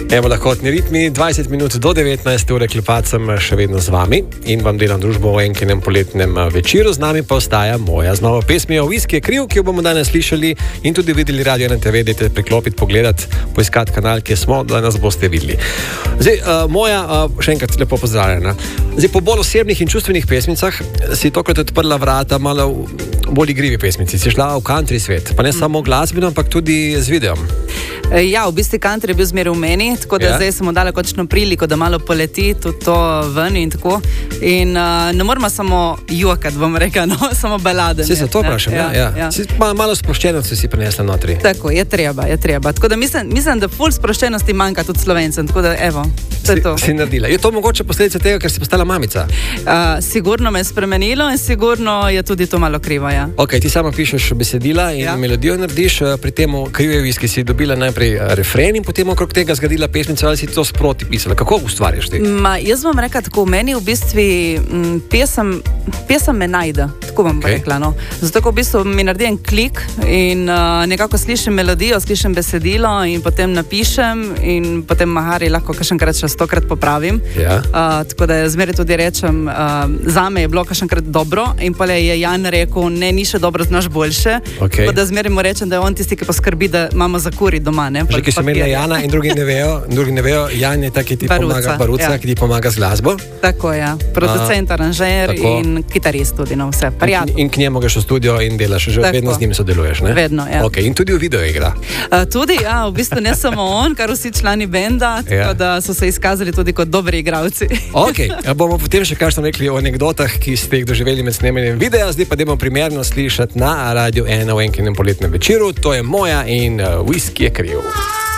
Evo, lahkotni ritmi, 20 minut do 19 ure, Klepac sem še vedno z vami in vam delam družbo v enkinem poletnem večeru. Z nami pa ostaja moja z novo pesmijo Whisky je kriv, ki jo bomo danes slišali in tudi videli Radio NTV, dajte priklopiti, pogledati, poiskati kanal, kjer smo, da nas boste videli. Zdaj, moja, še enkrat lepo pozdravljena. Zdaj, po bolj osebnih in čustvenih pesmicah si tokrat odprla vrata malo bolj igrivi pesmici. Si šla v country svet, pa ne samo glasbeno, ampak tudi z videom. Ja, v bistvu country je bil zmeraj v meni, tako da zdaj sem mu dala končno priliko, da malo poleti tudi to ven in tako. In ne moramo samo jokati, bom rekla, no, samo balade. Se to vprašam, ja. Malo sproščenosti si prinesla notri. Tako, je treba. Tako da mislim, da ful sproščenosti manjka tudi Slovencem, tako da evo, to je to. Si naredila. Je to mogoče posledica tega, ker si postala mamica? Sigurno me je spremenilo in sigurno je tudi to malo krivo, ja. Ok, ti sama pišeš besedila in melodijo narediš, pri temu Kriv je whisky si dobila najprej refren in potem okrog tega zgradila pesmico, ali si to sproti pisala? Kako ustvarjaš ti? Jaz bom rekla tako, meni v bistvu pesem me najde, tako bom rekla, no. Zato, ko v bistvu mi naredi en klik in nekako slišim melodijo, slišim besedilo in potem napišem in potem mahari lahko kakšenkrat še 100-krat popravim. Tako da zmeraj tudi rečem, zame je bilo kakšenkrat dobro in pa je Jan rekel, ne, ni še dobro, znaš boljše. Tako da zmeraj mu rečem, da je on tisti, ki poskrbi, da imamo zakuri doma. Že ki so imeli Jana in drugi ne vejo, Jan je taki, ki ti pomaga, baruca, ki ti pomaga z glasbo. Tako, ja. Producent, aranžer in kitarist tudi, no, vse. In k njemu greš v studio in delaš, že vedno z njim sodeluješ, ne? Vedno, ja. Ok, in tudi v video igra. Tudi, ja, v bistvu ne samo on, kar vsi člani benda, tako da so se izkazali tudi kot dobri igralci. Ok, bomo potem še kaj rekli o anekdotah, ki ste jih doživeli med snemanjem videa, zdaj pa dajmo primerno slišati na Radio 1 v enkinem poletnem večeru. To je Moja in Whisky je kriv.